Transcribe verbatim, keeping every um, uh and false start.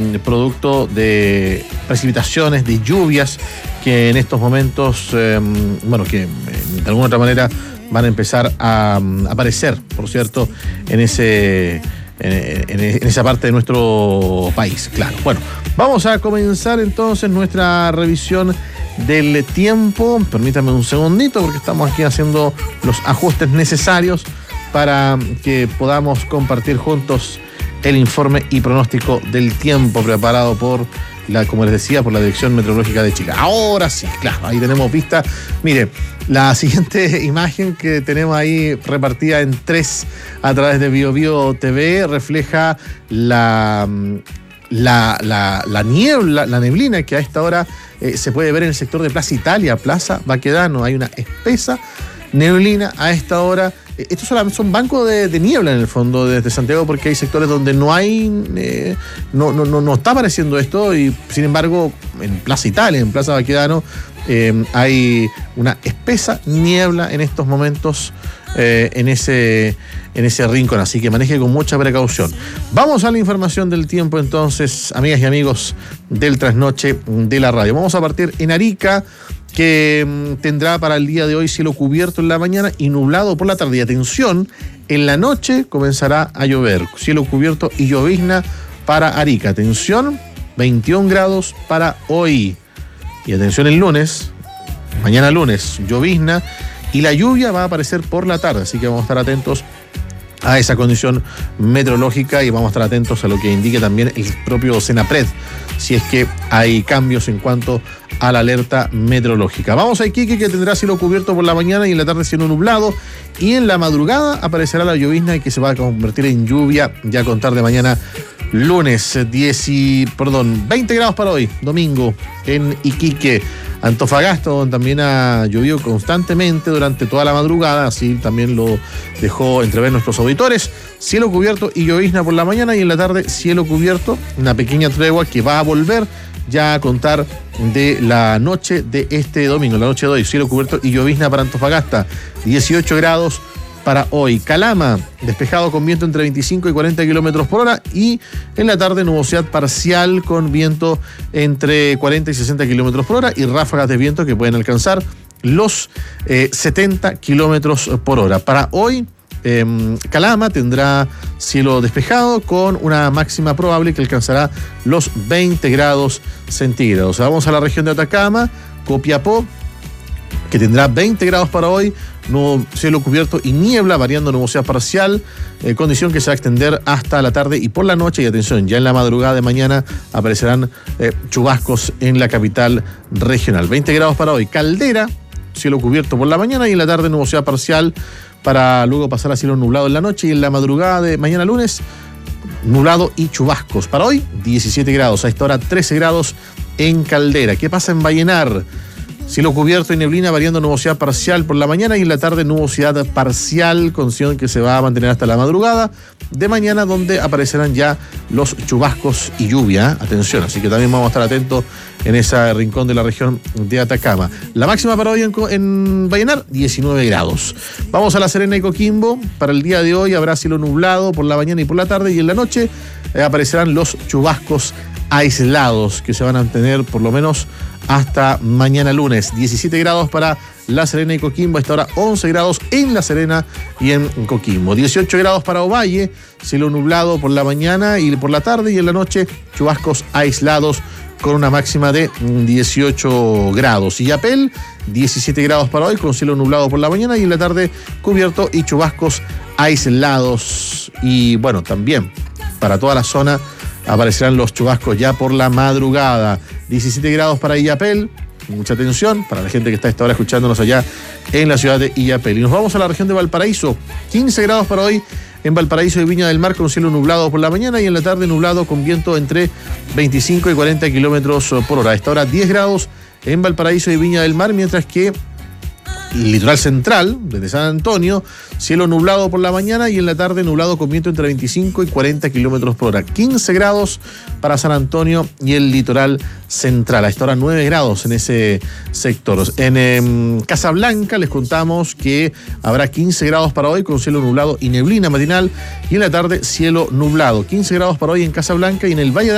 eh, producto de precipitaciones, de lluvias que en estos momentos, eh, bueno, que eh, de alguna otra manera van a empezar a, a aparecer, por cierto, en ese... En, en, en esa parte de nuestro país, claro. Bueno, vamos a comenzar entonces nuestra revisión del tiempo. Permítame un segundito porque estamos aquí haciendo los ajustes necesarios para que podamos compartir juntos el informe y pronóstico del tiempo preparado por la, como les decía, por la Dirección Meteorológica de Chile. Ahora sí, claro, ahí tenemos vista. Mire, la siguiente imagen que tenemos ahí repartida en tres a través de BioBio T V refleja la, la, la, la niebla, la neblina que a esta hora eh, se puede ver en el sector de Plaza Italia, Plaza Baquedano. Hay una espesa neblina a esta hora. Estos solamente son bancos de, de niebla en el fondo desde Santiago, porque hay sectores donde no hay, eh, no, no, no, no está apareciendo esto, y sin embargo en Plaza Italia, en Plaza Baquedano, eh, hay una espesa niebla en estos momentos eh, en ese, en ese rincón, así que maneje con mucha precaución. Vamos a la información del tiempo entonces, amigas y amigos del Trasnoche de la Radio. Vamos a partir en Arica, que tendrá para el día de hoy cielo cubierto en la mañana y nublado por la tarde. Y atención, en la noche comenzará a llover, cielo cubierto y llovizna para Arica. Atención, veintiún grados para hoy. Y atención el lunes, mañana lunes, llovizna y la lluvia va a aparecer por la tarde, así que vamos a estar atentos a esa condición meteorológica y vamos a estar atentos a lo que indique también el propio Senapred, si es que hay cambios en cuanto a la alerta meteorológica. Vamos a Iquique, que tendrá cielo cubierto por la mañana y en la tarde cielo nublado, y en la madrugada aparecerá la llovizna y que se va a convertir en lluvia ya a contar de mañana lunes. diez y, perdón, veinte grados para hoy, domingo, en Iquique. Antofagasta, donde también ha llovido constantemente durante toda la madrugada, así también lo dejó entrever nuestros auditores. Cielo cubierto y llovizna por la mañana, y en la tarde cielo cubierto, una pequeña tregua que va a volver ya a contar de la noche de este domingo, la noche de hoy. Cielo cubierto y llovizna para Antofagasta, dieciocho grados para hoy. Calama, despejado con viento entre veinticinco y cuarenta kilómetros por hora, y en la tarde nubosidad parcial con viento entre cuarenta y sesenta kilómetros por hora y ráfagas de viento que pueden alcanzar los eh, setenta kilómetros por hora. Para hoy, eh, Calama tendrá cielo despejado con una máxima probable que alcanzará los veinte grados centígrados. Vamos a la región de Atacama, Copiapó, que tendrá veinte grados para hoy, no, cielo cubierto y niebla, variando nubosidad parcial, eh, condición que se va a extender hasta la tarde y por la noche. Y atención, ya en la madrugada de mañana aparecerán eh, chubascos en la capital regional. veinte grados para hoy. Caldera, cielo cubierto por la mañana y en la tarde nubosidad parcial, para luego pasar a cielo nublado en la noche, y en la madrugada de mañana lunes, nublado y chubascos. Para hoy, diecisiete grados, a esta hora trece grados en Caldera. ¿Qué pasa en Vallenar? Cielo cubierto y neblina, variando nubosidad parcial por la mañana, y en la tarde nubosidad parcial, condición que se va a mantener hasta la madrugada de mañana, donde aparecerán ya los chubascos y lluvia. Atención, así que también vamos a estar atentos en ese rincón de la región de Atacama. La máxima para hoy en, en Vallenar, diecinueve grados. Vamos a La Serena y Coquimbo. Para el día de hoy habrá cielo nublado por la mañana y por la tarde, y en la noche eh, aparecerán los chubascos aislados que se van a mantener por lo menos hasta mañana lunes. diecisiete grados para La Serena y Coquimbo, a esta hora once grados en La Serena y en Coquimbo. dieciocho grados para Ovalle, cielo nublado por la mañana y por la tarde, y en la noche chubascos aislados con una máxima de dieciocho grados. Illapel, diecisiete grados para hoy, con cielo nublado por la mañana y en la tarde cubierto y chubascos aislados. Y bueno, también para toda la zona aparecerán los chubascos ya por la madrugada. diecisiete grados para Illapel, mucha atención para la gente que está a esta hora escuchándonos allá en la ciudad de Illapel. Y nos vamos a la región de Valparaíso, quince grados para hoy en Valparaíso y Viña del Mar, con cielo nublado por la mañana y en la tarde nublado con viento entre veinticinco y cuarenta kilómetros por hora. A esta hora diez grados en Valparaíso y Viña del Mar, mientras que el litoral central, desde San Antonio, cielo nublado por la mañana y en la tarde nublado con viento entre veinticinco y cuarenta kilómetros por hora. quince grados para San Antonio y el litoral central. A esta hora nueve grados en ese sector. En eh, Casablanca les contamos que habrá quince grados para hoy, con cielo nublado y neblina matinal, y en la tarde cielo nublado. quince grados para hoy en Casablanca, y en el Valle de